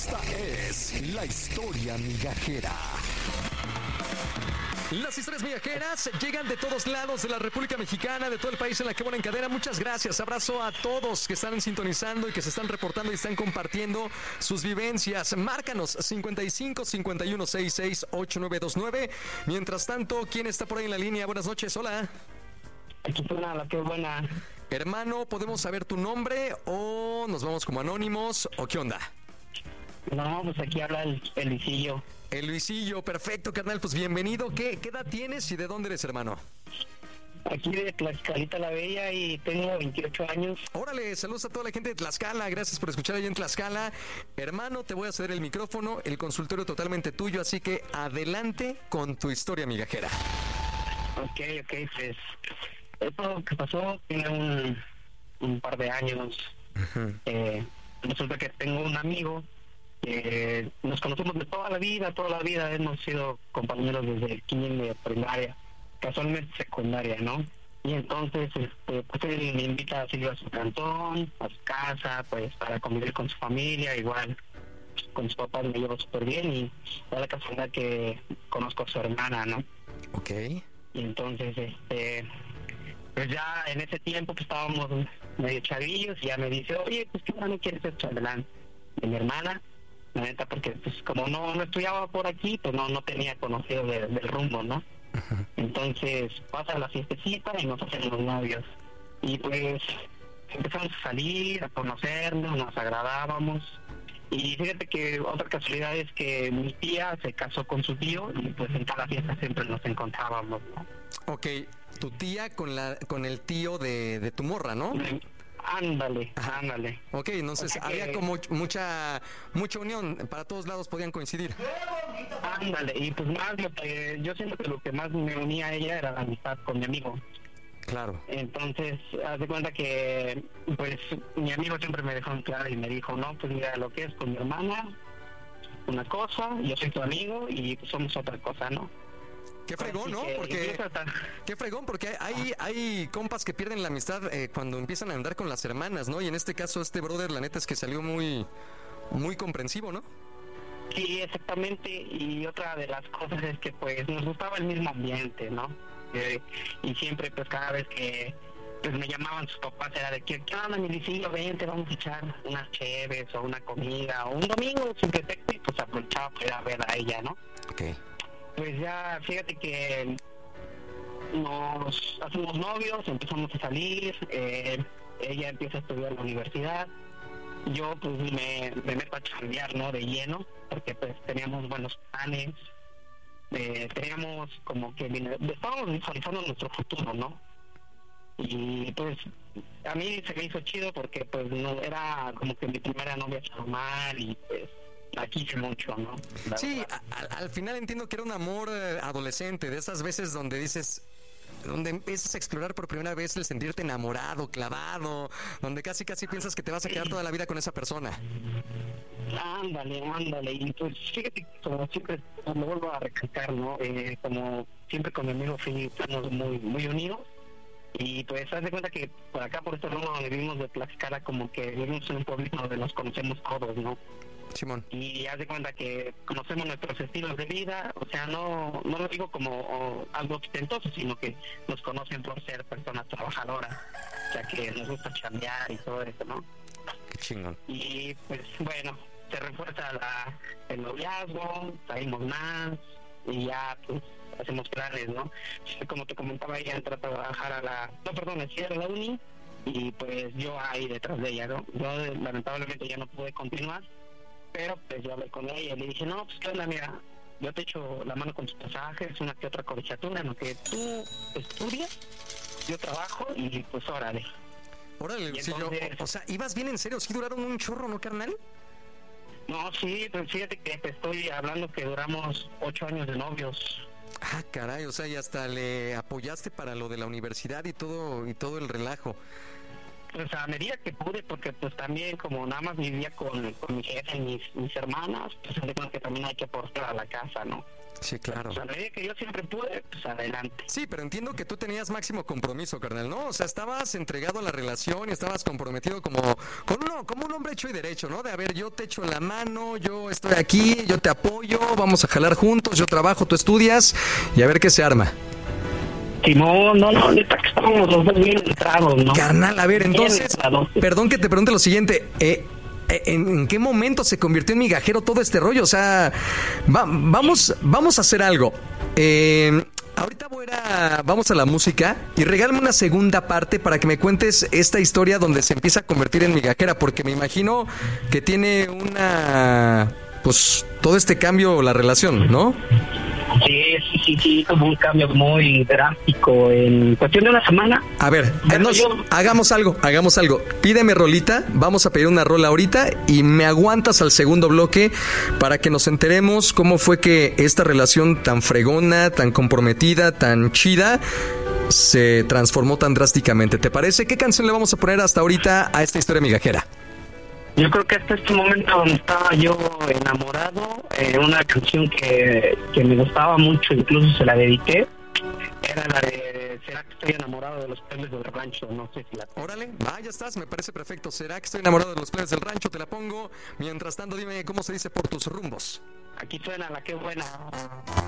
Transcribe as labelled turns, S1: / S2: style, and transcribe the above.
S1: Esta es la historia migajera.
S2: Las historias migajeras llegan de todos lados de la República Mexicana, de todo el país en la que van en cadena. Muchas gracias. Abrazo a todos que están sintonizando y que se están reportando y están compartiendo sus vivencias. Márcanos 55 51 66 8929. Mientras tanto, ¿quién está por ahí en la línea? Buenas noches, hola.
S3: Aquí suena la que buena.
S2: Hermano, ¿podemos saber tu nombre o nos vamos como anónimos o qué onda?
S3: No, pues aquí habla el Luisillo.
S2: El Luisillo, perfecto, carnal, pues bienvenido. ¿Qué edad tienes y de dónde eres, hermano?
S3: Aquí de Tlaxcalita la Bella y tengo 28 años.
S2: Órale, saludos a toda la gente de Tlaxcala, gracias por escuchar allá en Tlaxcala. Hermano, te voy a ceder el micrófono, el consultorio totalmente tuyo, así que adelante con tu historia migajera.
S3: Ok, pues esto que pasó tiene un par de años. Resulta que tengo un amigo que nos conocemos de toda la vida, hemos sido compañeros desde el kinder, primaria, casualmente secundaria, ¿no? Y entonces, pues él me invita a seguir a su cantón, a su casa, pues para convivir con su familia, igual con sus papás me llevo súper bien y da la casualidad que conozco a su hermana, ¿no?
S2: Ok.
S3: Y entonces, pues ya en ese tiempo pues estábamos medio chavillos y ya me dice, oye, pues qué bueno quieres ser chambelán de mi hermana, la neta, porque pues como no estudiaba por aquí, pues no tenía conocido del rumbo, ¿no? Entonces pasa la fiestecita y nos hacen los novios y pues empezamos a salir, a conocernos, nos agradábamos y fíjate que otra casualidad es que mi tía se casó con su tío y pues en cada fiesta siempre nos encontrábamos, ¿no?
S2: Ok, tu tía con el tío de tu morra, ¿no?
S3: Ándale.
S2: Ok, entonces había como mucha unión, para todos lados podían coincidir.
S3: Ándale, y pues más yo siento que lo que más me unía a ella era la amistad con mi amigo.
S2: Claro.
S3: Entonces, haz de cuenta que pues mi amigo siempre me dejó en claro y me dijo, no, pues mira, lo que es con mi hermana, una cosa, yo soy tu amigo y pues somos otra cosa, ¿no?
S2: Qué fregón, ¿no? Qué fregón, porque hay compas que pierden la amistad cuando empiezan a andar con las hermanas, ¿no? Y en este caso este brother, la neta es que salió muy comprensivo, ¿no?
S3: Sí, exactamente. Y otra de las cosas es que pues nos gustaba el mismo ambiente, ¿no? Y siempre pues cada vez que pues me llamaban sus papás era de que, ¿qué onda, mi Luisillo? Vente, vamos a echar unas cheves o una comida o un domingo sin pretexto y pues aprovechaba para ir a ver a ella, ¿no?
S2: Ok.
S3: Pues ya, fíjate que nos hacemos novios, empezamos a salir, ella empieza a estudiar en la universidad, yo pues me meto a chambear, ¿no? De lleno, porque pues teníamos buenos planes, teníamos como que estábamos visualizando nuestro futuro, ¿no? Y pues a mí se me hizo chido porque pues no era como que mi primera novia formal y pues la quise mucho, ¿no?
S2: Sí, al final entiendo que era un amor adolescente, de esas veces donde dices, donde empiezas a explorar por primera vez el sentirte enamorado, clavado, donde casi piensas que te vas a quedar toda la vida con esa persona.
S3: Ándale, y pues fíjate que como siempre, me vuelvo a recalcar, ¿no? Como siempre con mi amigo estamos muy unidos. Y pues haz de cuenta que por acá, por este rumbo donde vivimos de Tlaxcala, como que vivimos en un pueblito donde nos conocemos todos, ¿no?
S2: Simón.
S3: Y haz de cuenta que conocemos nuestros estilos de vida, o sea, no lo digo como algo ostentoso, sino que nos conocen por ser personas trabajadoras, o sea, que nos gusta chambear y todo eso, ¿no?
S2: Qué chingón.
S3: Y pues bueno, se refuerza el noviazgo, salimos más y ya pues hacemos planes, ¿no? Como te comentaba, ella entra a trabajar a la uni y pues yo ahí detrás de ella, ¿no? Yo lamentablemente ya no pude continuar, pero pues yo hablé con ella y le dije, no, pues qué onda, mira, yo te echo la mano con tus pasajes, una que otra colegiatura, en lo que tú estudias, yo trabajo y pues órale.
S2: Órale, sí, entonces, o sea, ibas bien en serio, sí duraron un chorro, ¿no, carnal?
S3: No, sí, pues fíjate que te estoy hablando que duramos 8 años de novios.
S2: Ah, caray, o sea, y hasta le apoyaste para lo de la universidad y todo el relajo.
S3: Pues a medida que pude, porque pues también como nada más vivía con mi jefe y mis hermanas, pues de que también hay que aportar a la casa, ¿no?
S2: Sí, claro.
S3: O sea, a medida que yo siempre pude, pues adelante.
S2: Sí, pero entiendo que tú tenías máximo compromiso, carnal, ¿no? O sea, estabas entregado a la relación y estabas comprometido como un hombre hecho y derecho, ¿no? De, a ver, yo te echo la mano, yo estoy aquí, yo te apoyo, vamos a jalar juntos, yo trabajo, tú estudias y a ver qué se arma.
S3: Simón, no, neta que estamos los dos bien entrados, ¿no?
S2: Carnal, a ver,
S3: Bien
S2: entonces,
S3: entrados.
S2: perdón que te pregunte lo siguiente, ¿en qué momento se convirtió en migajero todo este rollo? O sea, vamos a hacer algo. Ahorita vamos a la música y regálame una segunda parte para que me cuentes esta historia donde se empieza a convertir en migajera, porque me imagino que tiene pues todo este cambio la relación, ¿no?
S3: Sí, como un cambio muy drástico en cuestión de una semana.
S2: A ver, hagamos algo. Pídeme rolita, vamos a pedir una rola ahorita y me aguantas al segundo bloque para que nos enteremos cómo fue que esta relación tan fregona, tan comprometida, tan chida se transformó tan drásticamente. ¿Te parece? ¿Qué canción le vamos a poner hasta ahorita a esta historia migajera?
S3: Yo creo que hasta este momento donde estaba yo enamorado, una canción que me gustaba mucho, incluso se la dediqué, era la de ¿Será que estoy enamorado de los plebes del rancho? No sé si la...
S2: Órale, ya estás, me parece perfecto. ¿Será que estoy enamorado de los plebes del rancho? Te la pongo. Mientras tanto, dime cómo se dice por tus rumbos.
S3: Aquí suena la que buena.